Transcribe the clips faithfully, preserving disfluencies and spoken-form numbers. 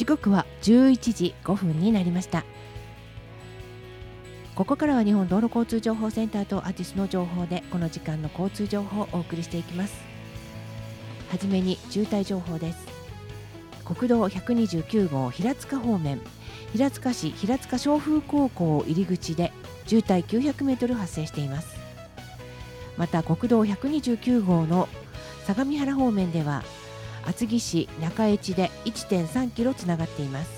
時刻はじゅういちじごふんになりました。ここからは日本道路交通情報センターとアティスの情報でこの時間の交通情報をお送りしていきます。はじめに渋滞情報です。国道ひゃくにじゅうきゅうごう平塚方面、平塚市平塚松風高校入り口で渋滞きゅうひゃくメートル発生しています。また国道ひゃくにじゅうきゅうごうの相模原方面では厚木市中越で いってんさんキロつながっています。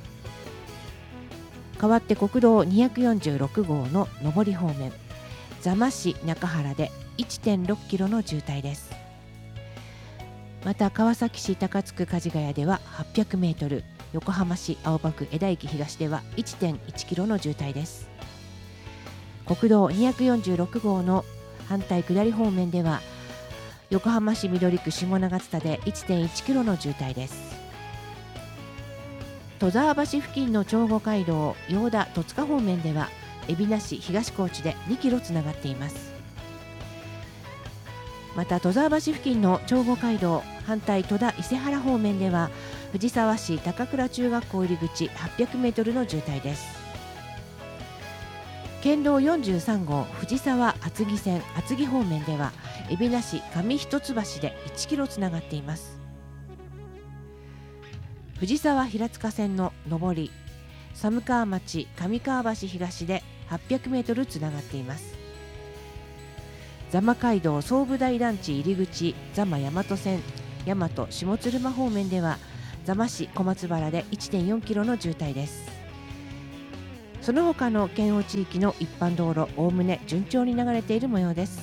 代わって国道にひゃくよんじゅうろくごうの上り方面、座間市中原で いってんろくキロの渋滞です。また川崎市高津区梶ヶ谷でははっぴゃくメートル、横浜市青葉区江田駅東では いってんいちキロの渋滞です。国道にひゃくよんじゅうろくごうの反対下り方面では横浜市緑区下長津田で いってんいちキロの渋滞です。戸沢橋付近の長後街道用田戸塚方面では海老名市東高地でにキロつながっています。また戸沢橋付近の長後街道反対戸田伊勢原方面では藤沢市高倉中学校入り口はっぴゃくメートルの渋滞です。県道よんじゅうさんごう藤沢厚木線厚木方面では海老名市上一橋でいちキロつながっています。藤沢平塚線の上り寒川町上川橋東ではっぴゃくメートルつながっています。座間街道総武台団地入り口座間大和線大和下鶴間方面では座間市小松原で いってんよんキロの渋滞です。その他の県央地域の一般道路おおむね順調に流れている模様です。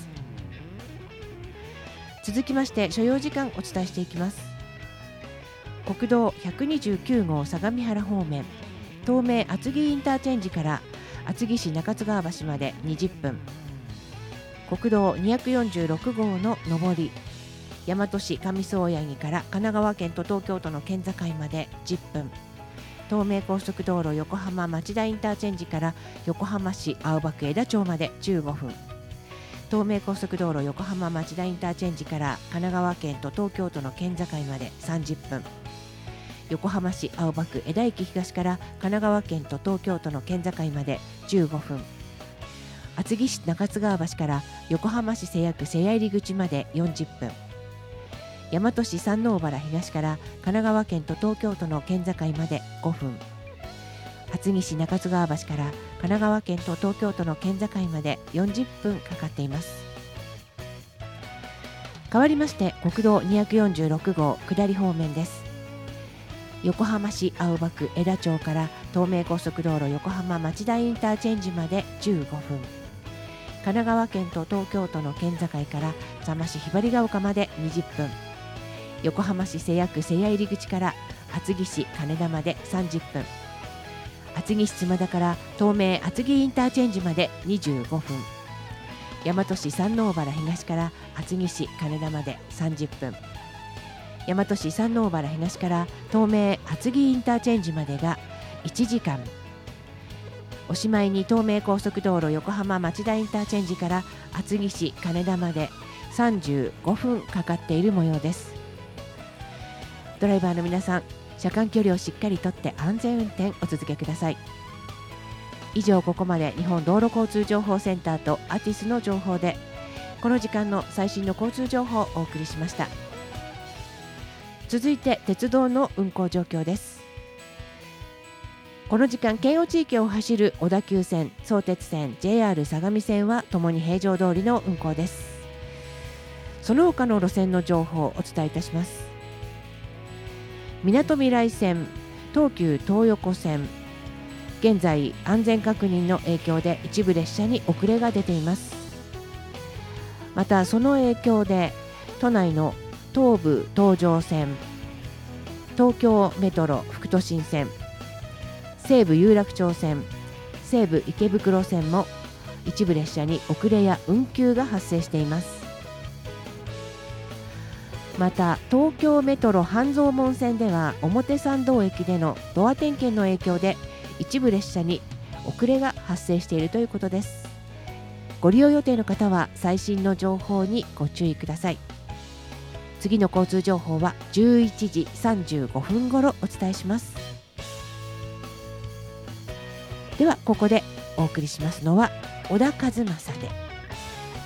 続きまして所要時間お伝えしていきます。国道ひゃくにじゅうきゅうごう相模原方面、東名厚木インターチェンジから厚木市中津川橋までにじゅっぷん、国道にひゃくよんじゅうろくごうの上り大和市上総八木から神奈川県と東京都の県境までじゅっぷん、東名高速道路横浜町田インターチェンジから横浜市青葉区江田町までじゅうごふん、東名高速道路横浜町田インターチェンジから神奈川県と東京都の県境までさんじゅっぷん、横浜市青葉区江田駅東から神奈川県と東京都の県境までじゅうごふん、厚木市中津川橋から横浜市瀬谷区瀬谷入口までよんじゅっぷん、大和市山王原東から神奈川県と東京都の県境までごふん、厚木市中津川橋から神奈川県と東京都の県境までよんじゅっぷんかかっています。変わりまして国道にひゃくよんじゅうろくごう下り方面です。横浜市青葉区江田町から東名高速道路横浜町田インターチェンジまでじゅうごふん、神奈川県と東京都の県境から座間市ひばりが丘までにじゅっぷん、横浜市瀬谷区瀬谷入口から厚木市金田までさんじゅっぷん、厚木市妻田から東名厚木インターチェンジまでにじゅうごふん、大和市山王原東から厚木市金田までさんじゅっぷん、大和市山王原東から東名厚木インターチェンジまでがいちじかん、おしまいに東名高速道路横浜町田インターチェンジから厚木市金田までさんじゅうごふんかかっている模様です。ドライバーの皆さん、車間距離をしっかりとって安全運転お続けください。以上、ここまで日本道路交通情報センターとアティスの情報でこの時間の最新の交通情報をお送りしました。続いて鉄道の運行状況です。この時間県央地域を走る小田急線、相鉄線、ジェイアール 相模線はともに平常通りの運行です。その他の路線の情報をお伝えいたします。みなとみらい線、東急東横線、現在安全確認の影響で一部列車に遅れが出ています。またその影響で都内の東武東上線、東京メトロ副都心線、西武有楽町線、西武池袋線も一部列車に遅れや運休が発生しています。また東京メトロ半蔵門線では表参道駅でのドア点検の影響で一部列車に遅れが発生しているということです。ご利用予定の方は最新の情報にご注意ください。 次の交通情報はじゅういちじさんじゅうごふんごろお伝えします。ではここでお送りしますのは小田和正で